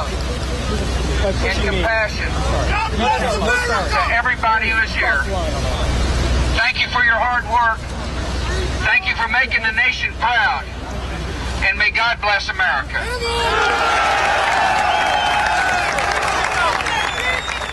love and compassion to everybody who is here. Thank you for your hard work. Thank you for making the nation proud. And may God bless America.